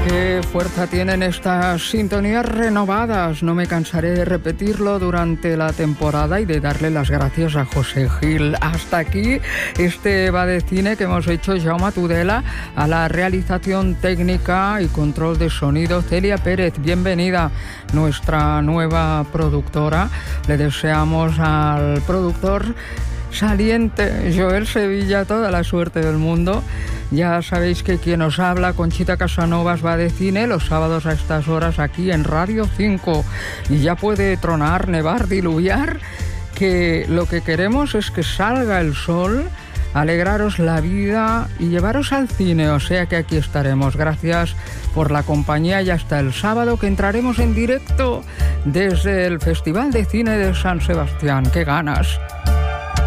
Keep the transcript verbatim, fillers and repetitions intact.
Qué fuerza tienen estas sintonías renovadas. No me cansaré de repetirlo durante la temporada y de darle las gracias a José Gil. Hasta aquí este Va de Cine que hemos hecho Jaume Tudela, a la realización técnica y control de sonido Celia Pérez. Bienvenida, nuestra nueva productora. Le deseamos al productor saliente Joel Sevilla toda la suerte del mundo. Ya sabéis que quien os habla, Conchita Casanovas, Va de Cine, los sábados a estas horas aquí en Radio cinco. Y ya puede tronar, nevar, diluviar, que lo que queremos es que salga el sol, alegraros la vida y llevaros al cine. O sea que aquí estaremos. Gracias por la compañía y hasta el sábado, que entraremos en directo desde el Festival de Cine de San Sebastián. ¡Qué ganas!